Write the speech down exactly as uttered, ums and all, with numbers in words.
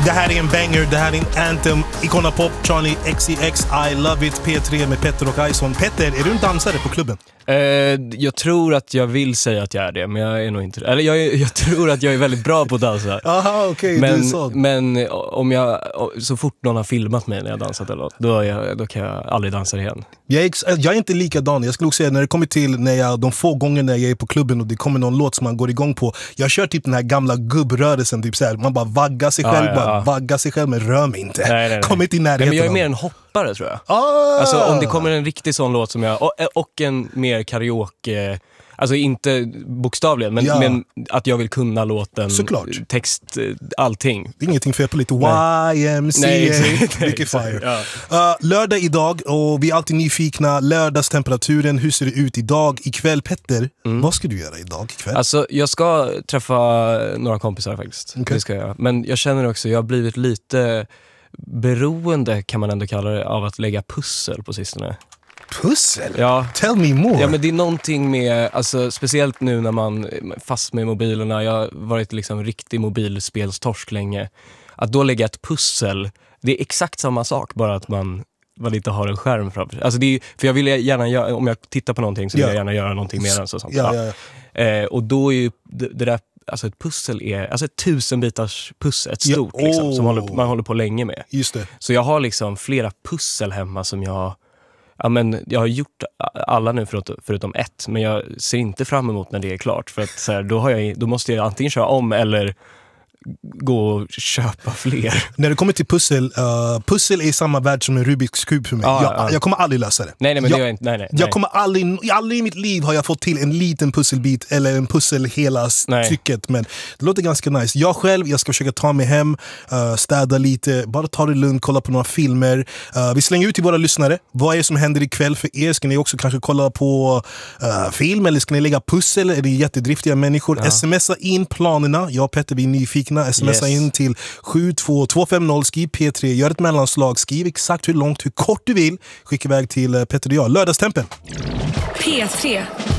Det här är en banger, det här är en anthem. Icona Pop, Charlie X C X, I Love It, P tre med Petter och Ison. Petter, är du en dansare på klubben? Eh, jag tror att jag vill säga att jag är det, men jag är nog inte det. Eller jag, är, jag tror att jag är väldigt bra på att dansa. Aha, okej, men, du är sån. men om jag, så fort någon har filmat mig när jag dansat eller något, då, är jag, då kan jag aldrig dansa igen. Jag är, jag är inte likadan. Jag skulle också säga när det kommer till när jag, de få gånger när jag är på klubben och det kommer någon låt som man går igång på. Jag kör typ den här gamla gubbrörelsen, typ så här, man bara vaggar sig själv, ja, ja, ja. bara vaggar sig själv, men rör mig inte. Nej, nej, nej. Kom inte i närheten. Nej, men jag är mer en hoppare, tror jag. Ah! Alltså om det kommer en riktig sån låt som jag, och, och en mer karaoke, alltså inte bokstavligen, men, ja. men att jag vill kunna låten, såklart. Text, allting. Det är ingenting fel på lite Y M C A, mycket fire. Ja. Uh, lördag idag, och vi är alltid nyfikna. Lördagstemperaturen, hur ser det ut idag? Ikväll, Petter, mm. vad ska du göra idag ikväll? Alltså, jag ska träffa några kompisar faktiskt. Okay. Det ska jag. Men jag känner också, jag har blivit lite beroende, kan man ändå kalla det, av att lägga pussel på sistone. Pussel? Ja. Tell me more. Ja, men det är någonting med, alltså, speciellt nu när man fast med mobilerna, jag har varit liksom riktig mobilspelstorsk länge, att då lägga ett pussel, det är exakt samma sak, bara att man, man inte har en skärm framför. Alltså det är, för jag vill gärna göra, om jag tittar på någonting så vill ja. jag gärna göra någonting mer än så. Sånt. Ja, ja, ja. Eh, och då är ju det, det där, alltså ett pussel är, alltså ett tusen bitars pussel, ett stort ja, oh. liksom, som håller, man håller på länge med. Just det. Så jag har liksom flera pussel hemma som jag, ja, men jag har gjort alla nu förutom, förutom ett, men jag ser inte fram emot när det är klart, för att så här, då, har jag, då måste jag antingen köra om eller gå och köpa fler. När det kommer till pussel, uh, pussel är i samma värld som en Rubiks kub för mig. Ah, jag, ah. jag kommer aldrig lösa det. Nej, nej, men jag, det är inte, nej, nej, jag kommer aldrig, aldrig i mitt liv har jag fått till en liten pusselbit eller en pussel hela stycket, men det låter ganska nice. Jag själv, jag ska försöka ta mig hem, uh, städa lite, bara ta det lugnt, kolla på några filmer. Uh, vi slänger ut till våra lyssnare. Vad är det som händer ikväll för er? Ska ni också kanske kolla på uh, film eller ska ni lägga pussel? Är det jättedriftiga människor? Ja. Smsa in planerna. Jag och Petter, vi är nyfikna. Smsa yes. in till sju två två fem noll, skriv P tre, gör ett mellanslag, skriv exakt hur långt, hur kort du vill, skicka iväg till Petter och jag. Lördagstempen. P tre.